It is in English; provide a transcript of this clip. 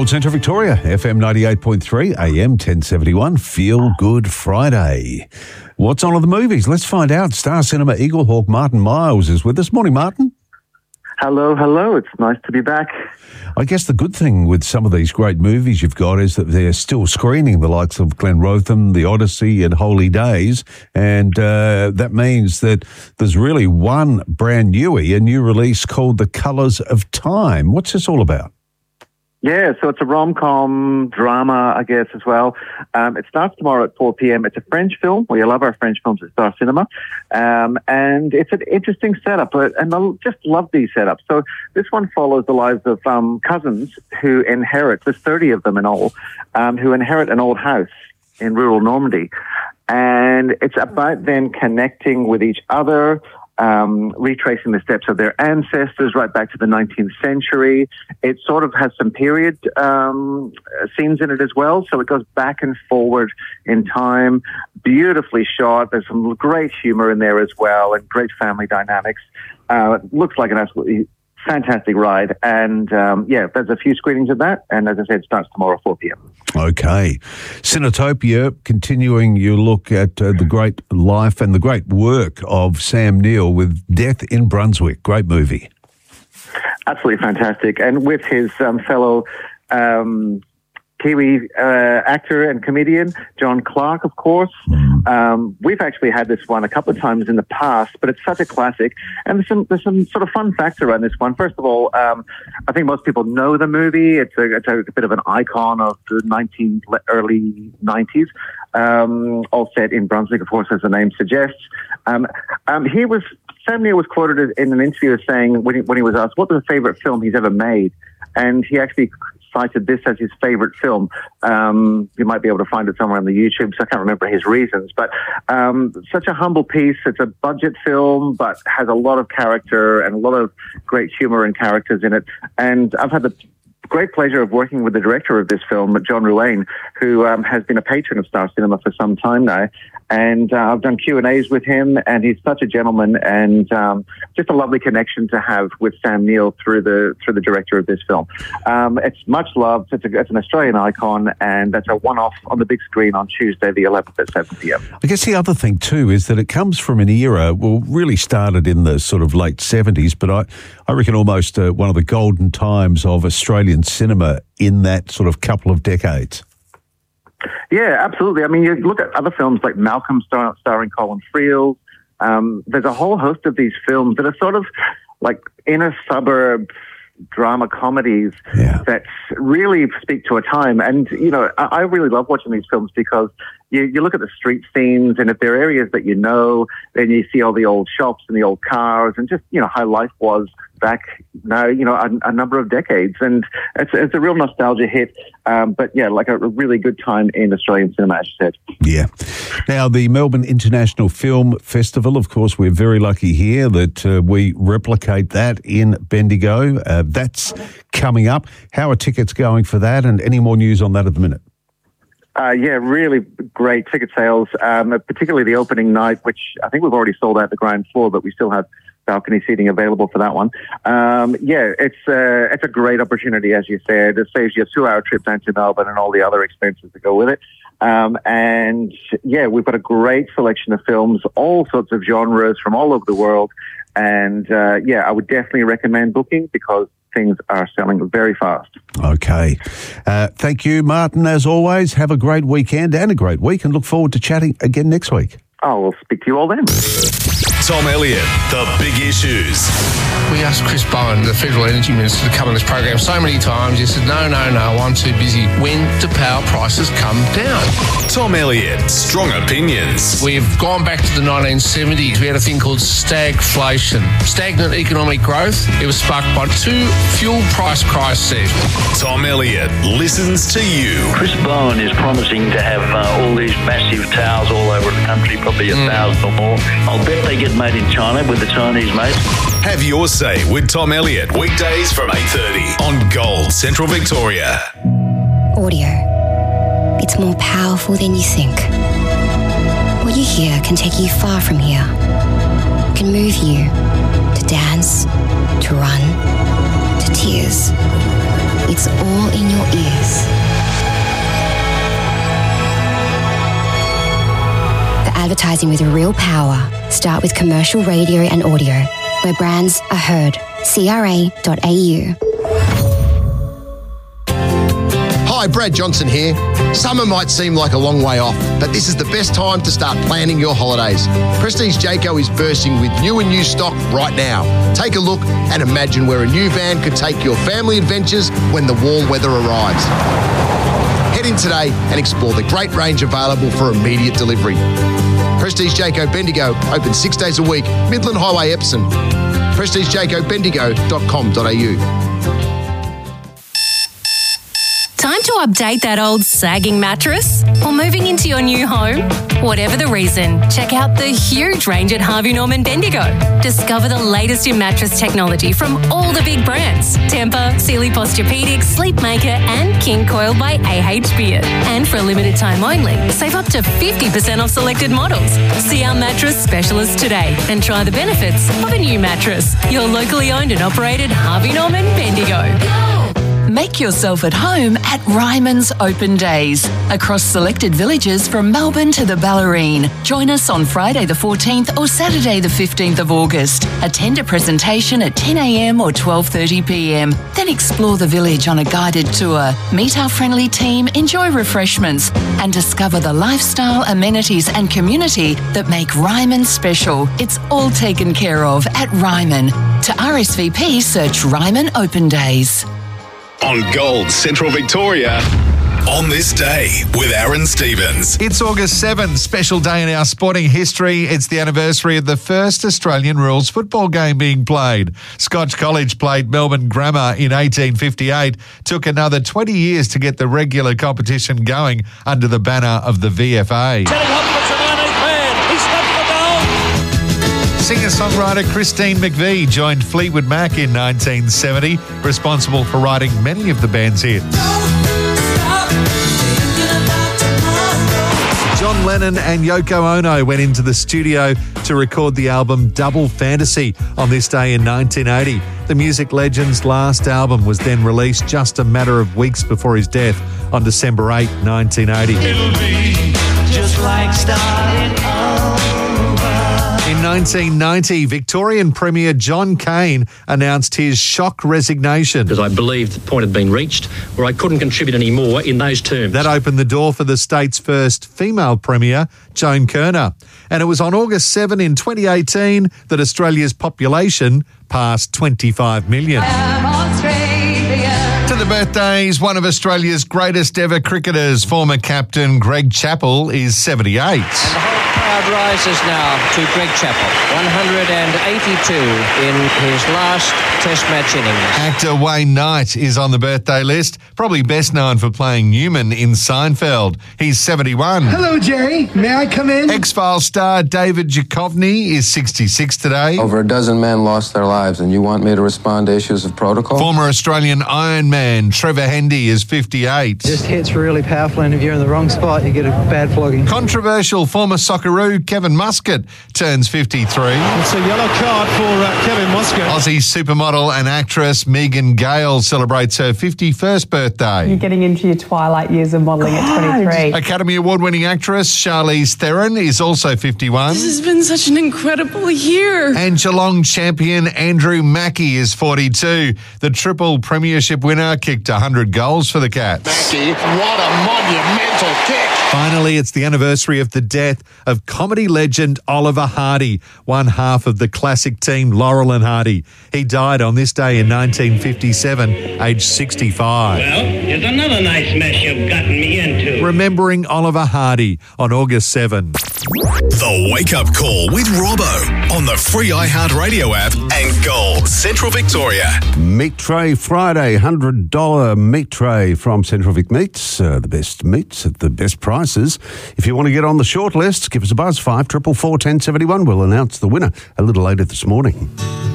Gold Central Victoria, FM 98.3, AM 1071, Feel Good Friday. What's on at the movies? Let's find out. Star Cinema Eaglehawk Martin Miles is with us. Morning, Martin. Hello. It's nice to be back. I guess the good thing with some of these great movies you've got is that they're still screening, the likes of Glen Rotham, The Odyssey and Holy Days, and that means that there's really one brand newie, a new release called The Colours of Time. What's this all about? Yeah, so it's a rom-com drama, I guess, as well. It starts tomorrow at 4 p.m. It's a French film. We love our French films at Star Cinema. And it's an interesting setup, and I just love these setups. So this one follows the lives of cousins who inherit, there's 30 of them in all, who inherit an old house in rural Normandy. And it's about them connecting with each other, retracing the steps of their ancestors right back to the 19th century. It sort of has some period scenes in it as well, so it goes back and forward in time. Beautifully shot. There's some great humor in there as well, and great family dynamics. It looks like an absolutely fantastic ride, and there's a few screenings of that, and as I said, it starts tomorrow at 4 p.m. Okay. Cinetopia, continuing your look at the great life and the great work of Sam Neill with Death in Brunswick. Great movie. Absolutely fantastic, and with his fellow Kiwi actor and comedian, John Clark, of course. We've actually had this one a couple of times in the past, but it's such a classic. And there's some sort of fun facts around this one. First of all, I think most people know the movie. It's a bit of an icon of the early 90s, all set in Brunswick, of course, as the name suggests. Sam Neill was quoted in an interview as saying, when he was asked what was the favorite film he's ever made, and he actually cited this as his favorite film. You might be able to find it somewhere on the YouTube, so I can't remember his reasons. But such a humble piece. It's a budget film, but has a lot of character and a lot of great humor and characters in it. And I've had the great pleasure of working with the director of this film, John Ruane, who has been a patron of Star Cinema for some time now. And I've done Q&As with him, and he's such a gentleman, and just a lovely connection to have with Sam Neill through the director of this film. It's much loved. It's an Australian icon, and that's a one-off on the big screen on Tuesday, the 11th at 7 p.m. I guess the other thing too is that it comes from an era, really started in the sort of late 70s, but I reckon almost one of the golden times of Australian cinema in that sort of couple of decades. Yeah, absolutely. I mean, you look at other films like Malcolm starring Colin Friel. There's a whole host of these films that are sort of like inner suburb drama comedies that really speak to a time. And, I really love watching these films because you look at the street scenes, and if there are areas that you know, then you see all the old shops and the old cars and just, how life was back now, a number of decades. And it's a real nostalgia hit. But yeah, like a really good time in Australian cinema, as you said. Yeah. Now, the Melbourne International Film Festival, of course, we're very lucky here that we replicate that in Bendigo. That's coming up. How are tickets going for that, and any more news on that at the minute? Really great ticket sales, particularly the opening night, which I think we've already sold out the ground floor, but we still have balcony seating available for that one. It's a great opportunity, as you said. It saves you a 2-hour trip down to Melbourne and all the other expenses that go with it. We've got a great selection of films, all sorts of genres from all over the world. And I would definitely recommend booking because things are selling very fast. Okay. Thank you, Martin, as always. Have a great weekend and a great week, and look forward to chatting again next week. Oh, we'll speak to you all then. Tom Elliott, The Big Issues. We asked Chris Bowen, the Federal Energy Minister, to come on this program so many times. He said, no, I'm too busy. When do power prices come down? Tom Elliott, Strong Opinions. We've gone back to the 1970s. We had a thing called stagflation. Stagnant economic growth. It was sparked by 2 fuel price crises. Tom Elliott listens to you. Chris Bowen is promising to have all these massive towers all over the country, probably 1,000 or more. I'll bet they get made in China with the Chinese mates. Have your say with Tom Elliott, weekdays from 8:30 on Gold Central Victoria. Audio. It's more powerful than you think. What you hear can take you far from here. Can move you to dance, to run, to tears. It's all in your ear. advertising with real power. Start with commercial radio and audio, where brands are heard. CRA.au. Hi, Brad Johnson here. Summer might seem like a long way off, but this is the best time to start planning your holidays. Prestige Jayco is bursting with new and used stock right now. Take a look and imagine where a new van could take your family adventures when the warm weather arrives. Head in today and explore the great range available for immediate delivery. Prestige Jayco Bendigo, open 6 days a week, Midland Highway, Epsom. PrestigeJaycoBendigo.com.au. Time to update that old sagging mattress? Or moving into your new home? Whatever the reason, check out the huge range at Harvey Norman Bendigo. Discover the latest in mattress technology from all the big brands. Tempur, Sealy Posturepedic, Sleepmaker and King Coil by AH Beard. And for a limited time only, save up to 50% off selected models. See our mattress specialist today and try the benefits of a new mattress. Your locally owned and operated Harvey Norman Bendigo. Make yourself at home at Ryman's Open Days. Across selected villages from Melbourne to the Ballerine. Join us on Friday the 14th or Saturday the 15th of August. Attend a presentation at 10 a.m. or 12:30 p.m. Then explore the village on a guided tour. Meet our friendly team, enjoy refreshments and discover the lifestyle, amenities and community that make Ryman special. It's all taken care of at Ryman. To RSVP, search Ryman Open Days. On Gold Central Victoria, on this day with Aaron Stevens. It's August 7th, special day in our sporting history. It's the anniversary of the first Australian rules football game being played. Scotch College played Melbourne Grammar in 1858. Took another 20 years to get the regular competition going under the banner of the VFA. Singer-songwriter Christine McVie joined Fleetwood Mac in 1970, responsible for writing many of the band's hits. John Lennon and Yoko Ono went into the studio to record the album Double Fantasy on this day in 1980. The music legend's last album was then released just a matter of weeks before his death on December 8, 1980. It'll be just like starting over. In 1990, Victorian Premier John Cain announced his shock resignation. Because I believed the point had been reached where I couldn't contribute any more in those terms. That opened the door for the state's first female Premier, Joan Kirner. And it was on August 7 in 2018 that Australia's population passed 25 million. To the birthdays, one of Australia's greatest ever cricketers, former captain Greg Chappell, is 78. Crowd rises now to Greg Chappell, 182 in his last Test match innings. Actor Wayne Knight is on the birthday list, probably best known for playing Newman in Seinfeld. He's 71. Hello, Jerry. May I come in? X-Files star David Duchovny is 66 today. Over a dozen men lost their lives, and you want me to respond to issues of protocol? Former Australian Ironman Trevor Hendy is 58. Just hits really powerful, and if you're in the wrong spot, you get a bad flogging. Controversial former Socceroo Kevin Muscat turns 53. It's a yellow card for Kevin Muscat. Aussie supermodel and actress Megan Gale celebrates her 51st birthday. You're getting into your twilight years of modelling at 23. Academy Award-winning actress Charlize Theron is also 51. This has been such an incredible year. And Geelong champion Andrew Mackie is 42. The triple premiership winner kicked 100 goals for the Cats. Mackie, what a monumental kick. Finally, it's the anniversary of the death of comedy legend Oliver Hardy, one half of the classic team Laurel and Hardy. He died on this day in 1957, aged 65. Well, here's another nice mess you've gotten me into. Remembering Oliver Hardy on August 7. The Wake Up Call with Robbo on the free iHeartRadio app and Gold Central Victoria. Meat Tray Friday, $100 meat tray from Central Vic Meats. The best meats at the best prices. If you want to get on the short list, give us a buzz, 5 444 1071. We'll announce the winner a little later this morning.